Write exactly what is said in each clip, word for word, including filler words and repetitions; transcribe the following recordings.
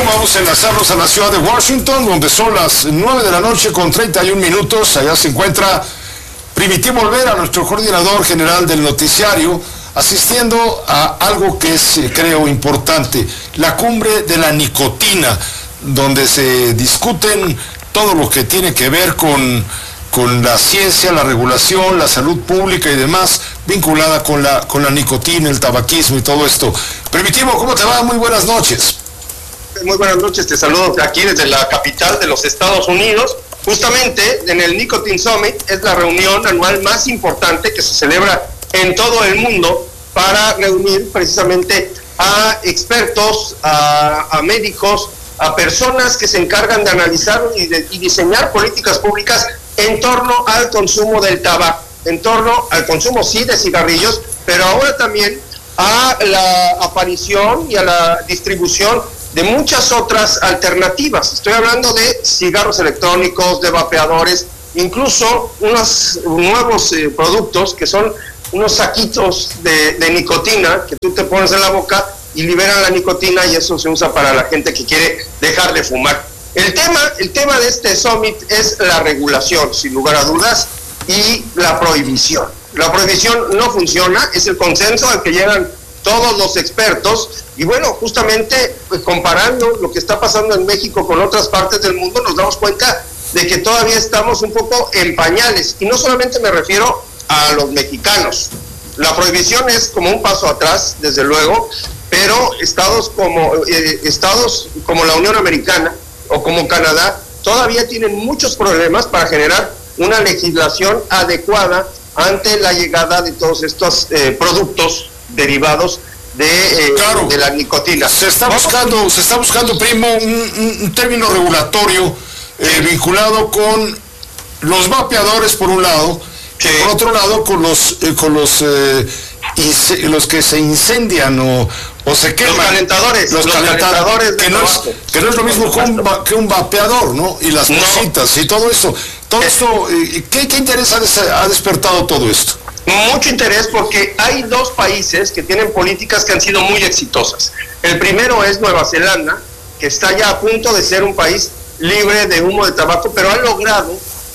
Vamos a enlazarnos a la ciudad de Washington, donde son las nueve de la noche con treinta y un minutos. Allá se encuentra Primitivo Olvera, nuestro coordinador general del noticiario, asistiendo a algo que es, creo, importante, la cumbre de la nicotina, donde se discuten todo lo que tiene que ver con, con la ciencia, la regulación, la salud pública y demás, vinculada con la, con la nicotina, el tabaquismo y todo esto. Primitivo, ¿cómo te va? Muy buenas noches. Muy buenas noches, te saludo aquí desde la capital de los Estados Unidos. Justamente en el Nicotine Summit es la reunión anual más importante que se celebra en todo el mundo para reunir precisamente a expertos, a, a médicos, a personas que se encargan de analizar y, de, y diseñar políticas públicas en torno al consumo del tabaco, en torno al consumo sí de cigarrillos, pero ahora también a la aparición y a la distribución de muchas otras alternativas. Estoy hablando de cigarros electrónicos, de vapeadores, incluso unos nuevos eh, productos que son unos saquitos de, de nicotina que tú te pones en la boca y liberan la nicotina, y eso se usa para la gente que quiere dejar de fumar. El tema, el tema de este summit es la regulación, sin lugar a dudas, y la prohibición. La prohibición no funciona, es el consenso al que llegan todos los expertos, y bueno, justamente pues, comparando lo que está pasando en México con otras partes del mundo, nos damos cuenta de que todavía estamos un poco en pañales, y no solamente me refiero a los mexicanos. La prohibición es como un paso atrás, desde luego, pero estados como, eh, estados como la Unión Americana o como Canadá todavía tienen muchos problemas para generar una legislación adecuada ante la llegada de todos estos eh, productos derivados de, eh, claro, de la nicotina. Se está buscando, se está buscando, primo, un, un, un término regulatorio eh, vinculado con los vapeadores por un lado, sí, por otro lado con los eh, con los eh, ince, los que se incendian o, o se queman. Los calentadores. Los, los calentadores, calentadores que, no es, que no es lo mismo que un, que un vapeador, ¿no? Y las cositas no. y todo eso. Todo eh. esto, eh, ¿qué, qué interés ha, ha despertado todo esto? Mucho interés, porque hay dos países que tienen políticas que han sido muy exitosas. El primero es Nueva Zelanda, que está ya a punto de ser un país libre de humo de tabaco, pero ha logrado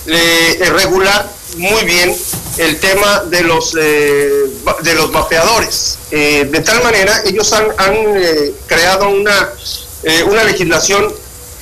eh, regular muy bien el tema de los eh, de los vapeadores. Eh, de tal manera, ellos han, han eh, creado una, eh, una legislación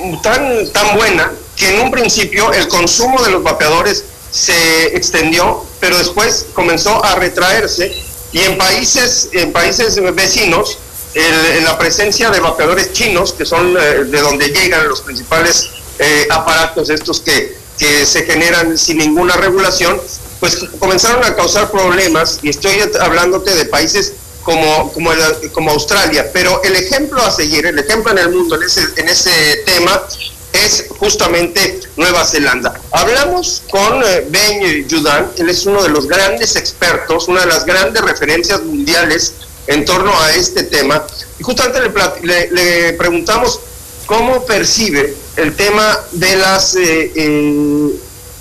tan, tan buena que en un principio el consumo de los vapeadores se extendió, pero después comenzó a retraerse, y en países en países vecinos el, en la presencia de vapeadores chinos, que son eh, de donde llegan los principales eh, aparatos estos que, que se generan sin ninguna regulación, pues comenzaron a causar problemas, y estoy hablándote de países como, como, el, como Australia, pero el ejemplo a seguir, el ejemplo en el mundo en ese, en ese tema es justamente Nueva Zelanda. Hablamos con eh, Ben Judan, él es uno de los grandes expertos, una de las grandes referencias mundiales en torno a este tema, y justamente le, le, le preguntamos cómo percibe el tema de las eh, eh,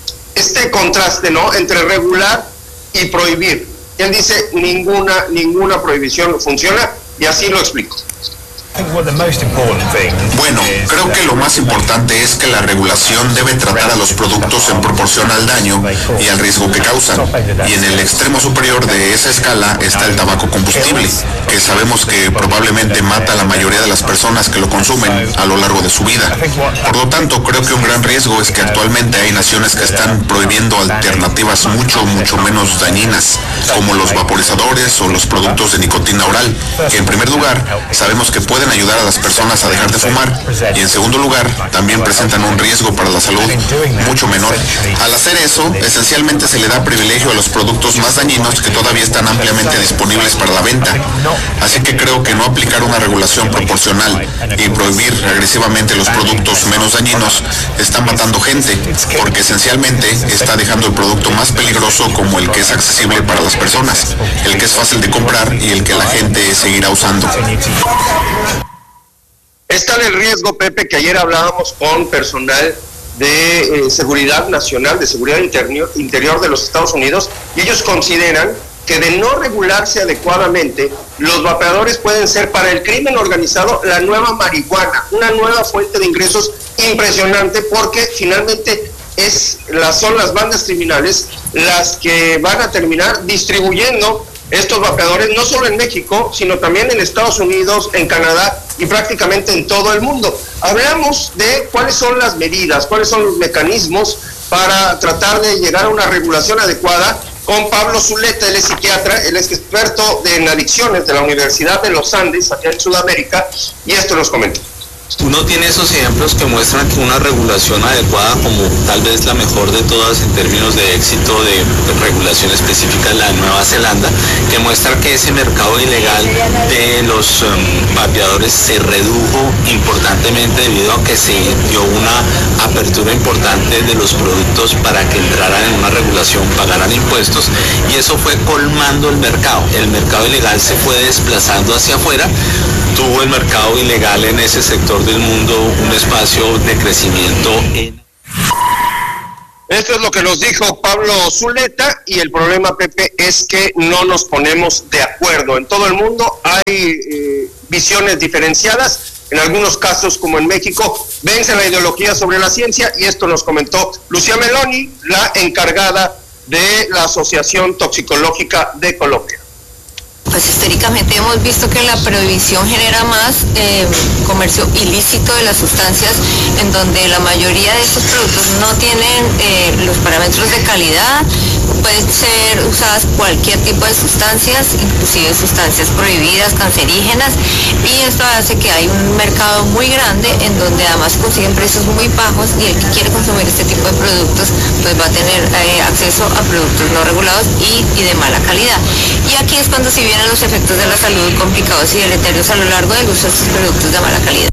este contraste, ¿no?, entre regular y prohibir. Él dice ninguna ninguna prohibición funciona, y así lo explico. Bueno, creo que lo más importante es que la regulación debe tratar a los productos en proporción al daño y al riesgo que causan. Y en el extremo superior de esa escala está el tabaco combustible, que sabemos que probablemente mata a la mayoría de las personas que lo consumen a lo largo de su vida. Por lo tanto, creo que un gran riesgo es que actualmente hay naciones que están prohibiendo alternativas mucho, mucho menos dañinas, como los vaporizadores o los productos de nicotina oral, que en primer lugar sabemos que pueden ayudar a las personas a dejar de fumar, y en segundo lugar también presentan un riesgo para la salud mucho menor. Al hacer eso, esencialmente se le da privilegio a los productos más dañinos que todavía están ampliamente disponibles para la venta. Así que creo que no aplicar una regulación proporcional y prohibir agresivamente los productos menos dañinos está matando gente, porque esencialmente está dejando el producto más peligroso como el que es accesible para las personas, el que es fácil de comprar y el que la gente seguirá usando. Está en el riesgo, Pepe, que ayer hablábamos con personal de eh, seguridad nacional, de seguridad interior, interior de los Estados Unidos, y ellos consideran que de no regularse adecuadamente, los vapeadores pueden ser para el crimen organizado la nueva marihuana, una nueva fuente de ingresos impresionante, porque finalmente es, las, son las bandas criminales las que van a terminar distribuyendo estos vapeadores, no solo en México, sino también en Estados Unidos, en Canadá y prácticamente en todo el mundo. Hablamos de cuáles son las medidas, cuáles son los mecanismos para tratar de llegar a una regulación adecuada con Pablo Zuleta. Él es psiquiatra, él es experto en adicciones de la Universidad de los Andes, aquí en Sudamérica, y esto nos comenta. Uno tiene esos ejemplos que muestran que una regulación adecuada, como tal vez la mejor de todas en términos de éxito de regulación específica, la de Nueva Zelanda, que muestra que ese mercado ilegal de los um, vapeadores se redujo importantemente debido a que se dio una apertura importante de los productos para que entraran en una regulación, pagaran impuestos, y eso fue colmando el mercado. El mercado ilegal se fue desplazando hacia afuera, tuvo el mercado ilegal en ese sector del mundo un espacio de crecimiento en... Esto es lo que nos dijo Pablo Zuleta, y el problema, Pepe, es que no nos ponemos de acuerdo. En todo el mundo hay eh, visiones diferenciadas. En algunos casos, como en México, vence la ideología sobre la ciencia, y esto nos comentó Lucía Meloni, la encargada de la Asociación Toxicológica de Colombia. Pues históricamente hemos visto que la prohibición genera más eh, comercio ilícito de las sustancias, en donde la mayoría de estos productos no tienen eh, los parámetros de calidad, pueden ser usadas cualquier tipo de sustancias, inclusive sustancias prohibidas, cancerígenas, y esto hace que hay un mercado muy grande en donde además consiguen precios muy bajos, y el que quiere consumir este tipo de productos pues va a tener eh, acceso a productos no regulados y, y de mala calidad. Y aquí es cuando si bien los efectos de la salud complicados y deleterios a lo largo del uso de estos productos de mala calidad.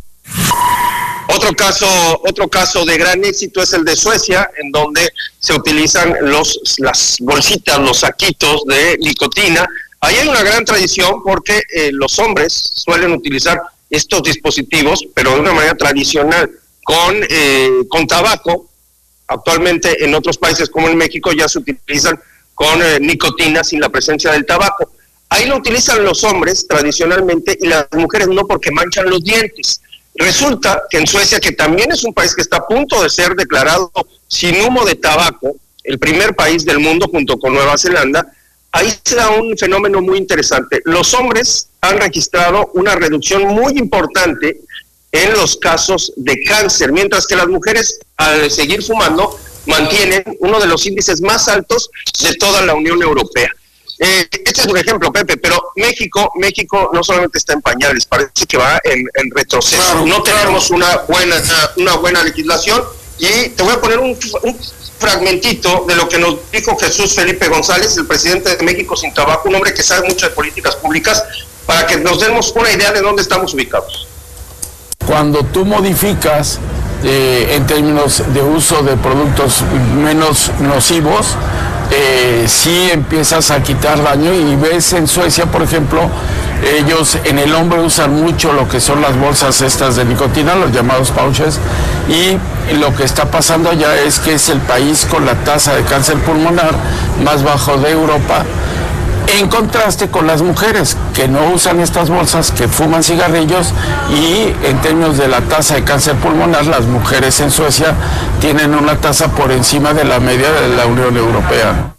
Otro caso, otro caso de gran éxito es el de Suecia, en donde se utilizan los, las bolsitas, los saquitos de nicotina. Ahí hay una gran tradición porque eh, los hombres suelen utilizar estos dispositivos, pero de una manera tradicional, con, eh, con tabaco. Actualmente en otros países como en México ya se utilizan con eh, nicotina sin la presencia del tabaco. Ahí lo utilizan los hombres tradicionalmente y las mujeres no, porque manchan los dientes. Resulta que en Suecia, que también es un país que está a punto de ser declarado sin humo de tabaco, el primer país del mundo junto con Nueva Zelanda, ahí se da un fenómeno muy interesante. Los hombres han registrado una reducción muy importante en los casos de cáncer, mientras que las mujeres, al seguir fumando, mantienen uno de los índices más altos de toda la Unión Europea. Eh, este es un ejemplo, Pepe, pero México México no solamente está en pañales, parece que va en, en retroceso. Claro, no claro. tenemos una buena una buena legislación, y te voy a poner un, un fragmentito de lo que nos dijo Jesús Felipe González, el presidente de México Sin Tabaco, un hombre que sabe mucho de políticas públicas, para que nos demos una idea de dónde estamos ubicados. Cuando tú modificas eh, en términos de uso de productos menos nocivos, Eh, sí empiezas a quitar daño, y ves en Suecia, por ejemplo, ellos en el hombre usan mucho lo que son las bolsas estas de nicotina, los llamados pouches, y lo que está pasando allá es que es el país con la tasa de cáncer pulmonar más bajo de Europa, en contraste con las mujeres que no usan estas bolsas, que fuman cigarrillos, y en términos de la tasa de cáncer pulmonar, las mujeres en Suecia tienen una tasa por encima de la media de la Unión Europea.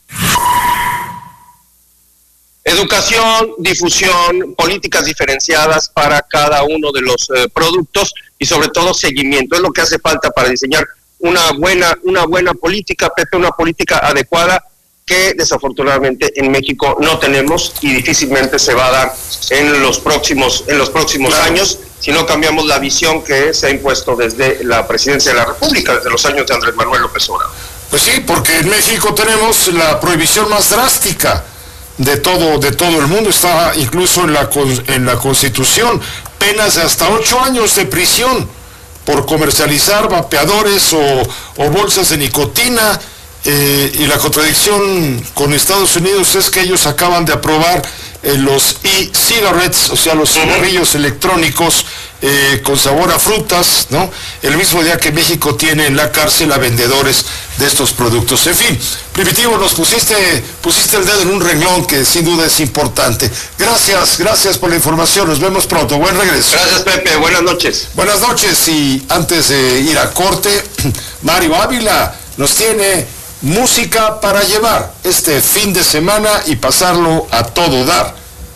Educación, difusión, políticas diferenciadas para cada uno de los eh, productos, y sobre todo seguimiento. Es lo que hace falta para diseñar una buena, una buena política, Pepe, una política adecuada, que desafortunadamente en México no tenemos, y difícilmente se va a dar en los próximos en los próximos claro. años, si no cambiamos la visión que se ha impuesto desde la presidencia de la República, desde los años de Andrés Manuel López Obrador. Pues sí, porque en México tenemos la prohibición más drástica de todo de todo el mundo, está incluso en la en la Constitución, penas de hasta ocho años de prisión por comercializar vapeadores o, o bolsas de nicotina. Eh, y la contradicción con Estados Unidos es que ellos acaban de aprobar eh, los e-cigarettes, o sea, los cigarrillos electrónicos, eh, con sabor a frutas, ¿no? El mismo día que México tiene en la cárcel a vendedores de estos productos. En fin, Primitivo, nos pusiste, pusiste el dedo en un renglón que sin duda es importante. Gracias, gracias por la información. Nos vemos pronto. Buen regreso. Gracias, Pepe. Buenas noches. Buenas noches, y antes de ir a corte, Mario Ávila nos tiene música para llevar este fin de semana y pasarlo a todo dar.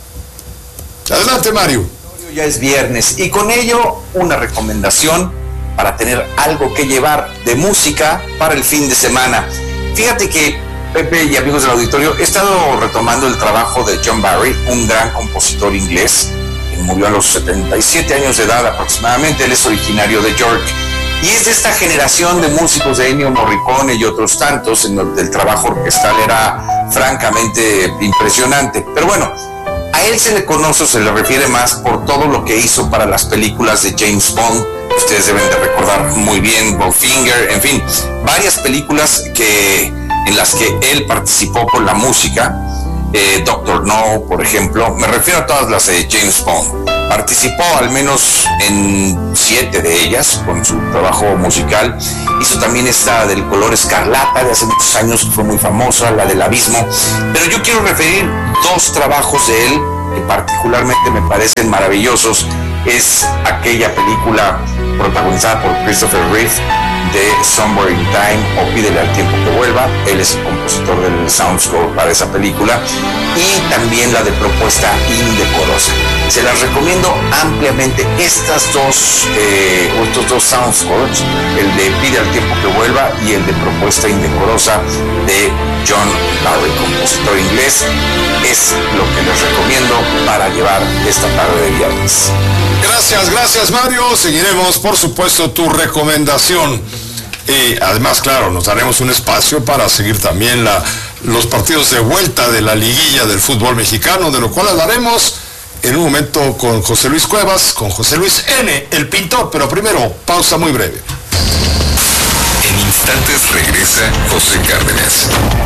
Adelante, Mario. Ya es viernes y con ello una recomendación para tener algo que llevar de música para el fin de semana. Fíjate que, Pepe y amigos del auditorio, he estado retomando el trabajo de John Barry, un gran compositor inglés que murió a los setenta y siete años de edad aproximadamente. Él es originario de York y es de esta generación de músicos de Ennio Morricone y otros tantos, en donde el trabajo orquestal era francamente impresionante. Pero bueno, a él se le conoce o se le refiere más por todo lo que hizo para las películas de James Bond. Ustedes deben de recordar muy bien Goldfinger, en fin, varias películas que, en las que él participó con la música. eh, Doctor No, por ejemplo, me refiero a todas las de James Bond. Participó al menos en siete de ellas con su trabajo musical. Hizo también esta del color escarlata de hace muchos años, que fue muy famosa, la del Abismo. Pero yo quiero referir dos trabajos de él que particularmente me parecen maravillosos. Es aquella película protagonizada por Christopher Reeve de Somewhere in Time, o Pídele al tiempo que vuelva. Él es el compositor del soundscore para esa película, y también la de Propuesta indecorosa. Se las recomiendo ampliamente, estas dos eh, estos dos soundscores, el de Pide al tiempo que vuelva y el de Propuesta indecorosa de John Barry, compositor inglés. Es lo que les recomiendo para llevar esta tarde de viernes. Gracias, gracias, Mario. Seguiremos, por supuesto, tu recomendación. Y además, claro, nos daremos un espacio para seguir también la, los partidos de vuelta de la liguilla del fútbol mexicano, de lo cual hablaremos en un momento con José Luis Cuevas, con José Luis N., el pintor. Pero primero, pausa muy breve. En instantes regresa José Cárdenas.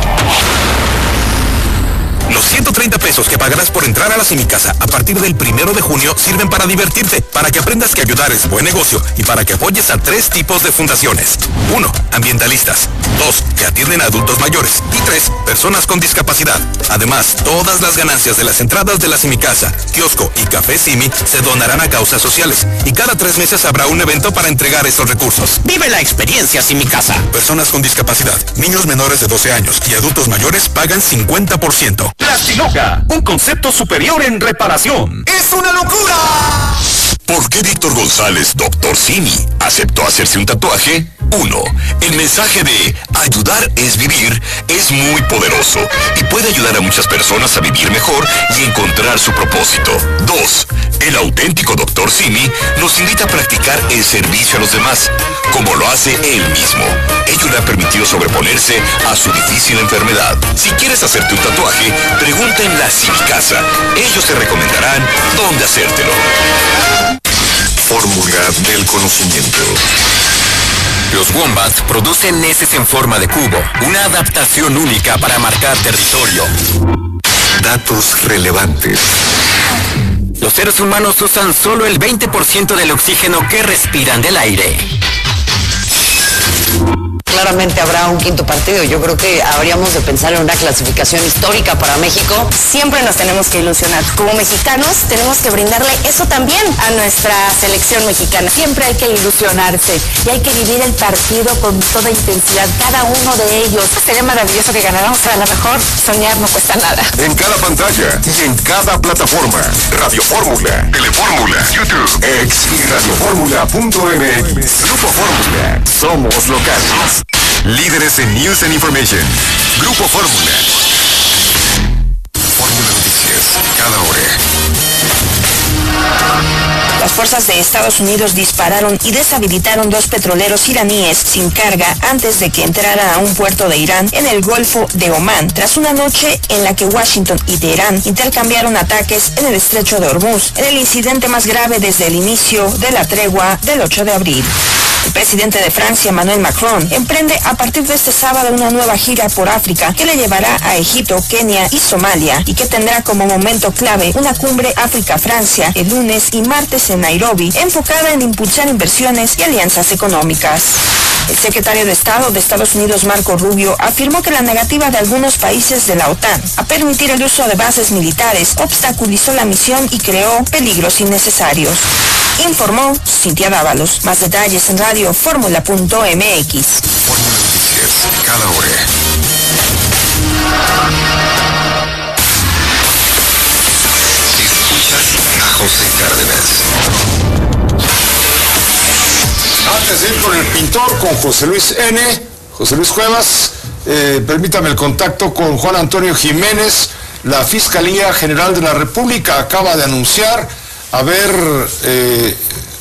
Los ciento treinta pesos que pagarás por entrar a la Semicasa a partir del primero de junio sirven para divertirte, para que aprendas que ayudar es buen negocio y para que apoyes a tres tipos de fundaciones. Uno, ambientalistas. Dos, que atienden a adultos mayores. Y tres, personas con discapacidad. Además, todas las ganancias de las entradas de la Semicasa, kiosco y café Simi se donarán a causas sociales. Y cada tres meses habrá un evento para entregar estos recursos. Vive la experiencia Semicasa. Personas con discapacidad, niños menores de doce años y adultos mayores pagan cincuenta por ciento. Plastiloca, un concepto superior en reparación. ¡Es una locura! ¿Por qué Víctor González, doctor Simi, aceptó hacerse un tatuaje? Uno, el mensaje de ayudar es vivir es muy poderoso y puede ayudar a muchas personas a vivir mejor y encontrar su propósito. Dos, el auténtico doctor Simi nos invita a practicar el servicio a los demás, como lo hace él mismo. Ello le ha permitido sobreponerse a su difícil enfermedad. Si quieres hacerte un tatuaje, pregunta en la Semicasa. Ellos te recomendarán dónde hacértelo. Fórmula del conocimiento. Los wombats producen heces en forma de cubo, una adaptación única para marcar territorio. Datos relevantes. Los seres humanos usan solo el veinte por ciento del oxígeno que respiran del aire. Claramente habrá un quinto partido. Yo creo que habríamos de pensar en una clasificación histórica para México. Siempre nos tenemos que ilusionar. Como mexicanos tenemos que brindarle eso también a nuestra selección mexicana. Siempre hay que ilusionarse y hay que vivir el partido con toda intensidad, cada uno de ellos. Sería maravilloso que ganáramos, pero a lo mejor soñar no cuesta nada. En cada pantalla y en cada plataforma. Radio Fórmula, Telefórmula, YouTube, X y radiofórmula punto m x. Grupo Fórmula. Somos locales. Líderes en News and Information. Grupo Fórmula. Fórmula Noticias. Cada hora. Las fuerzas de Estados Unidos dispararon y deshabilitaron dos petroleros iraníes sin carga antes de que entraran a un puerto de Irán en el Golfo de Omán, tras una noche en la que Washington y Teherán intercambiaron ataques en el estrecho de Hormuz, en el incidente más grave desde el inicio de la tregua del ocho de abril. El presidente de Francia, Emmanuel Macron, emprende a partir de este sábado una nueva gira por África que le llevará a Egipto, Kenia y Somalia, y que tendrá como momento clave una cumbre África-Francia el lunes y martes en Nairobi, enfocada en impulsar inversiones y alianzas económicas. El secretario de Estado de Estados Unidos, Marco Rubio, afirmó que la negativa de algunos países de la OTAN a permitir el uso de bases militares obstaculizó la misión y creó peligros innecesarios. Informó Cintia Dávalos. Más detalles en radio fórmula punto m x. Fórmula Noticias, cada hora. Escuchas a José Cárdenas. Antes de ir con el pintor, con José Luis N., José Luis Cuevas, eh, permítame el contacto con Juan Antonio Jiménez. La Fiscalía General de la República acaba de anunciar haber eh,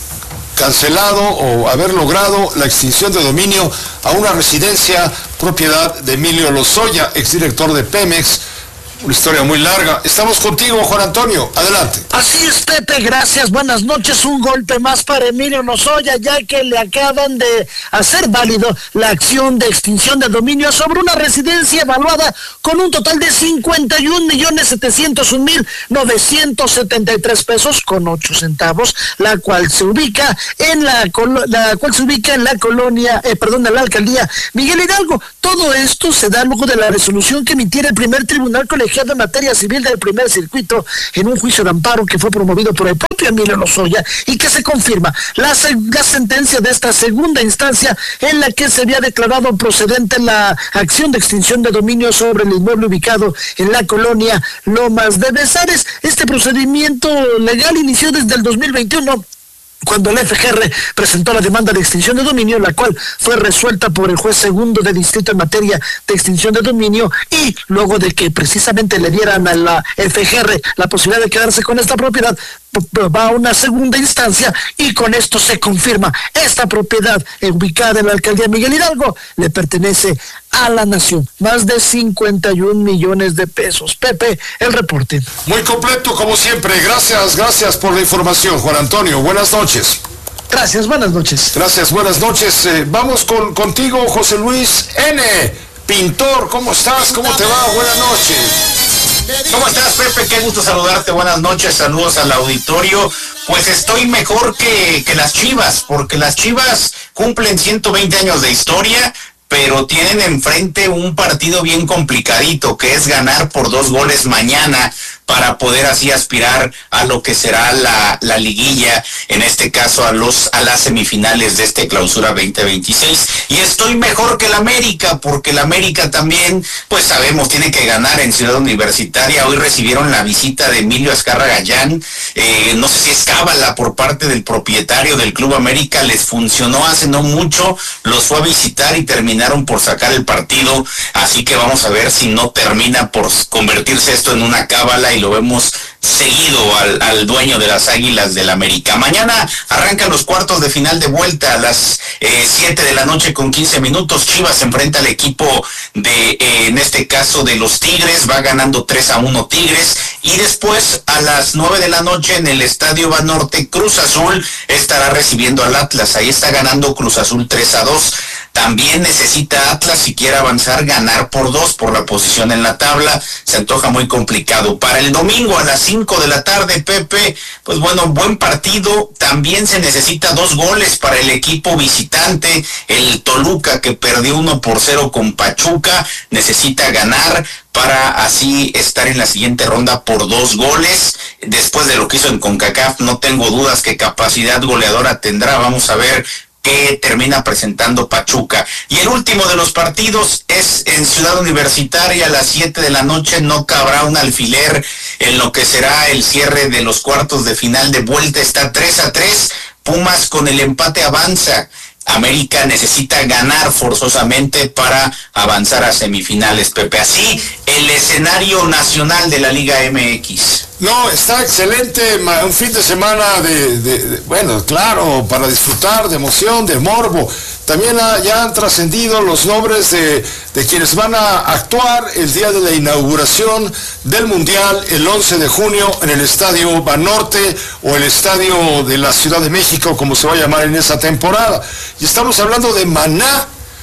cancelado o haber logrado la extinción de dominio a una residencia propiedad de Emilio Lozoya, exdirector de Pemex. Una historia muy larga. Estamos contigo, Juan Antonio. Adelante. Así es, Pepe, gracias. Buenas noches. Un golpe más para Emilio Lozoya, ya que le acaban de hacer válido la acción de extinción de dominio sobre una residencia evaluada con un total de cincuenta y un millones setecientos un mil novecientos setenta y tres pesos con ocho centavos, la cual se ubica en la, la cual se ubica en la colonia, eh, perdón, en la alcaldía Miguel Hidalgo. Todo esto se da luego de la resolución que emitiera el primer tribunal colegiado en materia civil del primer circuito en un juicio de amparo que fue promovido por el propio Emilio Lozoya y que se confirma la, la sentencia de esta segunda instancia en la que se había declarado procedente la acción de extinción de dominio sobre el inmueble ubicado en la colonia Lomas de Besares. Este procedimiento legal inició desde el dos mil veintiuno, cuando el F G R presentó la demanda de extinción de dominio, la cual fue resuelta por el juez segundo de distrito en materia de extinción de dominio, y luego de que precisamente le dieran a la F G R la posibilidad de quedarse con esta propiedad, va a una segunda instancia y con esto se confirma esta propiedad ubicada en la alcaldía Miguel Hidalgo le pertenece a la nación. Más de cincuenta y un millones de pesos. Pepe, el reporte. Muy completo como siempre. Gracias, gracias por la información, Juan Antonio. Buenas noches. Gracias, buenas noches. Gracias, buenas noches. Eh, vamos con contigo, José Luis N., pintor. ¿Cómo estás? ¿Cómo te va? Buenas noches. ¿Cómo estás, Pepe? Qué gusto saludarte, buenas noches, saludos al auditorio. Pues estoy mejor que, que las Chivas, porque las Chivas cumplen ciento veinte años de historia, pero tienen enfrente un partido bien complicadito, que es ganar por dos goles mañana para poder así aspirar a lo que será la, la liguilla, en este caso a los a las semifinales de este clausura veinte veintiséis. Y estoy mejor que el América, porque el América también, pues sabemos, tiene que ganar en Ciudad Universitaria. Hoy recibieron la visita de Emilio Azcarra Gallán, eh, no sé si es cábala por parte del propietario del Club América, les funcionó hace no mucho, los fue a visitar y terminaron por sacar el partido, así que vamos a ver si no termina por convertirse esto en una cábala y lo vemos seguido al, al dueño de las Águilas del América. Mañana arrancan los cuartos de final de vuelta a las eh, siete de la noche con quince minutos. Chivas se enfrenta al equipo de, eh, en este caso de los Tigres, va ganando tres a uno Tigres, y después a las nueve de la noche en el Estadio Banorte, Cruz Azul estará recibiendo al Atlas. Ahí está ganando Cruz Azul tres a dos. También necesita Atlas, si quiere avanzar, ganar por dos por la posición en la tabla. Se antoja muy complicado. Para el domingo a las cinco de la tarde, Pepe, pues bueno, buen partido. También se necesita dos goles para el equipo visitante. El Toluca, que perdió uno por cero con Pachuca, necesita ganar para así estar en la siguiente ronda por dos goles. Después de lo que hizo en CONCACAF, no tengo dudas que capacidad goleadora tendrá. Vamos a ver que termina presentando Pachuca. Y el último de los partidos es en Ciudad Universitaria a las siete de la noche. No cabrá un alfiler en lo que será el cierre de los cuartos de final de vuelta. Está tres a tres. Pumas con el empate avanza. América necesita ganar forzosamente para avanzar a semifinales, Pepe. Así el escenario nacional de la Liga M X. No, está excelente, un fin de semana de, de, de bueno, claro, para disfrutar, de emoción, de morbo. También ha, ya han trascendido los nombres de, de quienes van a actuar el día de la inauguración del Mundial, el once de junio, en el Estadio Banorte, o el Estadio de la Ciudad de México, como se va a llamar en esa temporada. Y estamos hablando de Maná,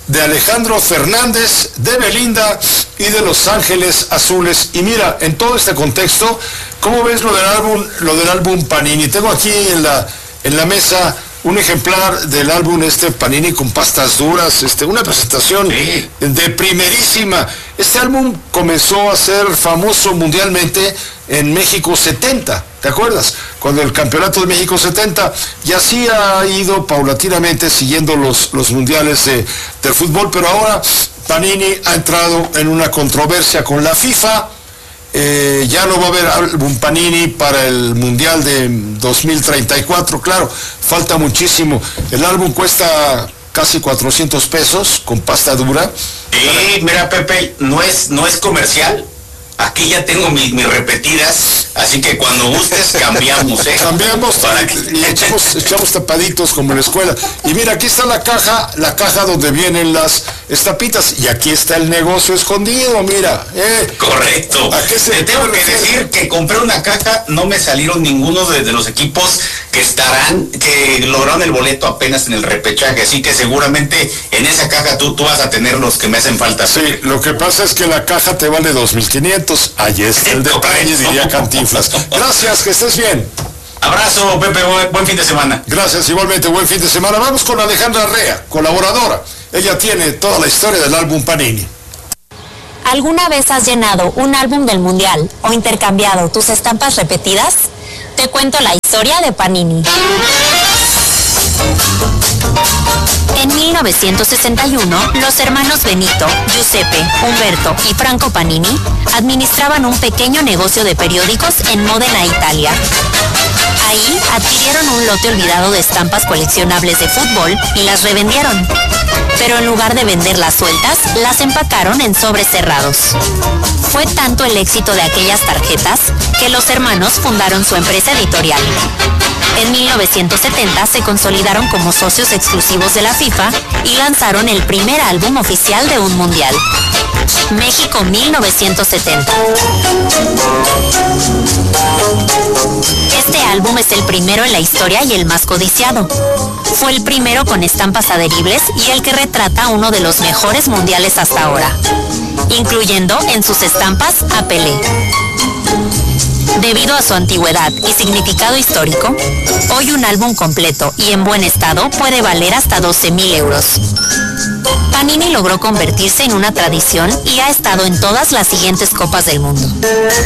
de Alejandro Fernández, de Belinda y de Los Ángeles Azules. Y mira, en todo este contexto, ¿cómo ves lo del álbum, lo del álbum Panini? Tengo aquí en la, en la mesa un ejemplar del álbum este Panini con pastas duras, este, una presentación sí. de primerísima. Este álbum comenzó a ser famoso mundialmente en México setenta, ¿te acuerdas? Cuando el Campeonato de México setenta, y así ha ido paulatinamente siguiendo los, los mundiales de, del fútbol, pero ahora Panini ha entrado en una controversia con la FIFA. Eh, ya no va a haber álbum Panini para el Mundial de dos mil treinta y cuatro, claro, falta muchísimo. El álbum cuesta casi cuatrocientos pesos con pasta dura. Sí, mira, Pepe, no es, no es comercial. Aquí ya tengo mis, mis repetidas, así que cuando gustes cambiamos, ¿eh? Cambiamos para que... y echamos, echamos tapaditos como en la escuela. Y mira, aquí está la caja, la caja donde vienen las estapitas, y aquí está el negocio escondido, mira. Eh. Correcto. ¿A qué se Te tengo que decir que compré una caja, no me salieron ninguno de, de los equipos que estarán, que lograron el boleto apenas en el repechaje, así que seguramente en esa caja tú, tú vas a tener los que me hacen falta. Sí, lo que pasa es que la caja te vale dos mil quinientos. Ahí está el detalle, diría Cantinflas. Gracias, que estés bien. Abrazo, Pepe, buen, buen fin de semana. Gracias, igualmente, buen fin de semana. Vamos con Alejandra Rea, colaboradora. Ella tiene toda la historia del álbum Panini. ¿Alguna vez has llenado un álbum del Mundial o intercambiado tus estampas repetidas? Te cuento la historia de Panini. En mil novecientos sesenta y uno, los hermanos Benito, Giuseppe, Humberto y Franco Panini administraban un pequeño negocio de periódicos en Módena, Italia. Ahí adquirieron un lote olvidado de estampas coleccionables de fútbol y las revendieron. Pero en lugar de venderlas sueltas, las empacaron en sobres cerrados. Fue tanto el éxito de aquellas tarjetas que los hermanos fundaron su empresa editorial. En mil novecientos setenta se consolidaron como socios exclusivos de la FIFA y lanzaron el primer álbum oficial de un mundial. México mil novecientos setenta. Este álbum es el primero en la historia y el más codiciado. Fue el primero con estampas adheribles y el que retrata uno de los mejores mundiales hasta ahora, incluyendo en sus estampas a Pelé. Debido a su antigüedad y significado histórico, hoy un álbum completo y en buen estado puede valer hasta doce mil euros. Panini logró convertirse en una tradición y ha estado en todas las siguientes copas del mundo.